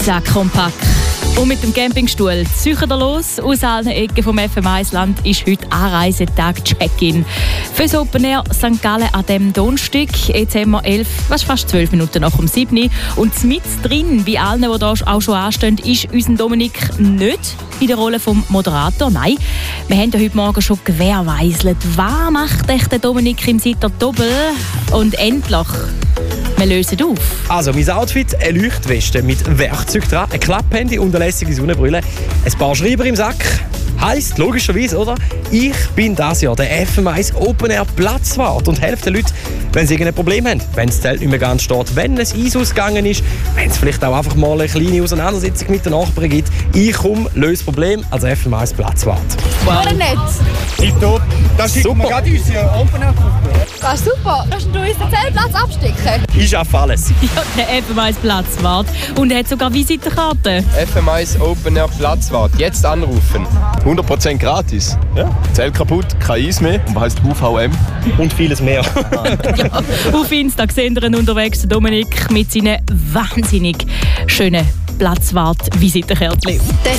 Zack und Pack. Und mit dem Campingstuhl ziehen wir los. Aus allen Ecken vom FM1-Land ist heute Anreisetag Check-in. Fürs Open Air St. Gallen an diesem Donnerstag. Jetzt haben wir fast 12 Minuten nach um 7 Uhr. Und mit drin, wie allen, die hier auch schon anstehen, ist unser Dominik nicht in der Rolle des Moderators. Nein, wir haben ja heute Morgen schon gewährweiselt. Was macht echt der Dominik im Sitter Doppel? Und endlich, wir lösen auf. Also, mein Outfit, eine Leuchtweste mit Werkzeug dran, ein Klapphandy und eine lässige Sonnenbrille, ein paar Schreiber im Sack. Heisst, logischerweise, oder? Ich bin dieses Jahr der FM1 Open Air Platzwart und helfe den Leuten, wenn sie irgendein Problem haben. Wenn das Zelt nicht mehr ganz steht, wenn ein Eis ausgegangen ist, wenn es vielleicht auch einfach mal eine kleine Auseinandersetzung mit den Nachbarn gibt. Ich komme, löse das Problem als FM1 Platzwart. Wow. Oder nicht? Tipptopp. Das schickt mir gerade unsere Open Air Gruppe. Das ist super. Kannst du unseren Zeltplatz abstecken? Ich schaffe alles. Ja, der FM1 Platzwart. Und er hat sogar Visitenkarten. FM1 Open Air Platzwart. Jetzt anrufen. 100% gratis. Ja. Zelt kaputt, kein Eis mehr. Und was heisst UVM? Und vieles mehr. Ja, auf Insta sehen wir ihn unterwegs, Dominik, mit seinen wahnsinnig schönen Platzwart-Visitenkärtchen.